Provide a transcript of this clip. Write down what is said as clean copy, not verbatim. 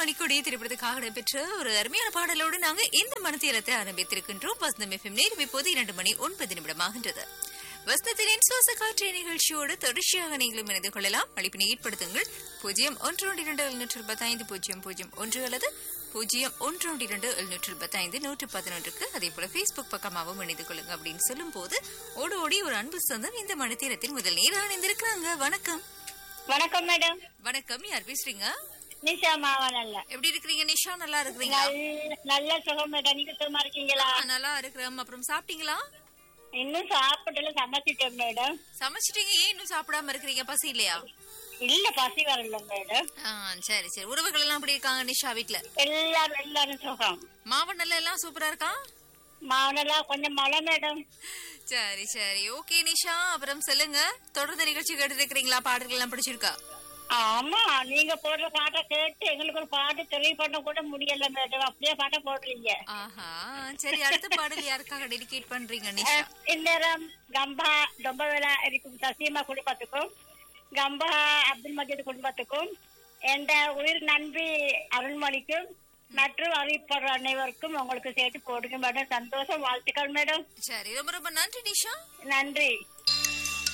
மணிக்கொடி திரைப்படத்துக்காக நடைபெற்ற ஒரு அருமையான பாடலோடு நாங்க இந்த மனத்தியலத்தை ஆரம்பித்திருக்கின்றோம். வசந்தம் எஃப்எம் நேரம் இப்போது 2:09 வசந்தத்தின் சுவாச காற்று நிகழ்ச்சியோடு தொடர்ச்சியாக நீங்களும் இணைந்து கொள்ளலாம். அழைப்பினை ஏற்படுத்துங்கள் 0127250010 அல்லது 0127251111. அதே போல பேஸ்புக் பக்கமாகவும் இணைந்து கொள்ளுங்க அப்படின்னு சொல்லும் போது ஓடி ஒரு அன்பு சொந்தம் இந்த மனத்தியலத்தின் முதல் நேரம் இணைந்திருக்கிறாங்க. வணக்கம். வணக்கம் மேடம். வணக்கம். யார் பேசுறீங்க? நிஷா மாவனல்ல. எப்படி இருக்கீங்க நிஷா? நல்லா இருக்கீங்களா? நல்ல சுகம் மேடம். நீங்க சுகமா இருக்கீங்களா? நல்லா இருக்கிறோம். அப்புறம் சாப்பிட்டீங்களா? இன்னும் சாப்பிடல, சமைச்சிட்டேன் மேடம். சமைச்சிட்டீங்க? ஏன் இன்னும் சாப்பிடாம இருக்கிறீங்க? பசி இல்லையா? இல்ல, பசி வரல மேடம். சரி சரி. உறவுகள் எல்லாம் எப்படி இருக்காங்க நிஷா வீட்டுல? எல்லாரும் சுகம். மாவனல்ல எல்லாம் சூப்பரா இருக்கா? மாவனல்ல கொஞ்சம் மழை மேடம். சரி சரி. ஓகே நிஷா, அப்புறம் சொல்லுங்க. தொடர்ந்து நிகழ்ச்சி கேட்டு இருக்கிறீங்களா? பாடல்கள் எல்லாம் பிடிச்சிருக்கா? ஆமா, நீங்க போடுற பாட்டை கேட்டு எங்களுக்கு ஒரு பாட்டு தெரிய பண்ண கூட முடியல மேடம். அப்படியே பாட்டை போடுறீங்க. ஆஹா, சரி. அடுத்த பாடல் யாருக்காக டெடிகேட் பண்றீங்க நிஷா? இந்நேரம் கம்பா டொம்பவேலா இருக்கும் சசியம்மா குடும்பத்துக்கும், கம்பா அப்துல் மஜீத் குடும்பத்துக்கும், என்ற உயிர் நண்பி அருள்மொழிக்கும் மற்றும் அறிவிப்பவர் அனைவருக்கும் உங்களுக்கு சேர்த்து போடுங்க மேடம். சந்தோஷம், வாழ்த்துக்கள் மேடம். சரி, ரொம்ப ரொம்ப நன்றி நிஷா. நன்றி.